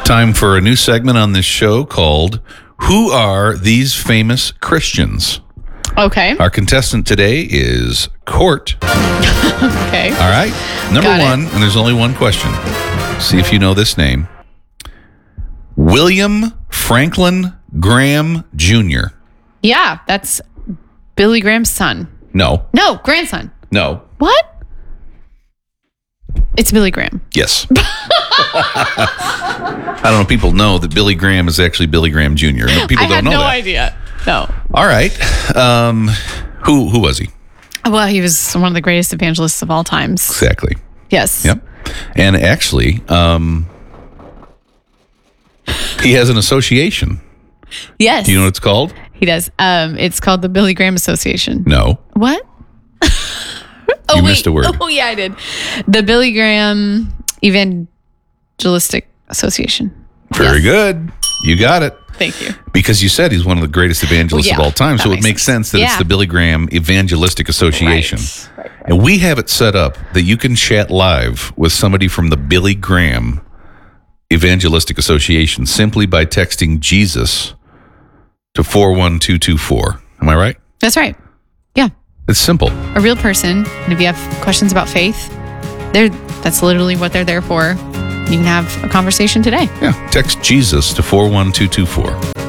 Time for a new segment on this show called Who Are These Famous Christians? Okay. Our contestant today is Court. Okay. All right. Number Got it. one, and there's only one question. See if you know this name. William Franklin Graham Jr. Yeah, that's Billy Graham's son. No. No, grandson. No. What? It's Billy Graham. Yes. I don't know. People know that Billy Graham is actually Billy Graham Jr. People I don't had know no that. idea. No. All right. Who was he? Well, he was one of the greatest evangelists of all times. Exactly. Yes. Yep. And actually, he has an association. Yes. Do you know what it's called? He does. It's called the Billy Graham Association. No. What? You missed a word. Oh, yeah, I did. The Billy Graham Evangelistic Association. Very good. You got it. Thank you. Because you said he's one of the greatest evangelists Well, of yeah, all time, so that it makes sense that it's Yeah. the Billy Graham Evangelistic Association. Right. And we have it set up that you can chat live with somebody from the Billy Graham Evangelistic Association simply by texting Jesus to 41224. Am I right? That's right. Yeah. It's simple. A real person. And if you have questions about faith, that's literally what they're there for. You can have a conversation today. Yeah. Text Jesus to 41224.